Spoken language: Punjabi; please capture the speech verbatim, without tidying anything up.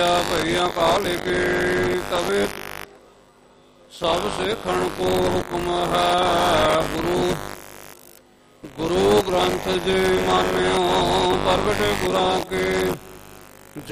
ਵਿਦਿਆ ਭਈ ਅਕਾਲ ਕੀ ਤਵੇ ਸਭ ਸਿੱਖਣ ਕੋ ਹੁਕਮ ਹੈ ਗੁਰੂ ਗੁਰੂ ਗ੍ਰੰਥ ਜੀ ਮਾਨਿਓ ਪ੍ਰਗਟ ਗੁਰਾਂ ਕੇ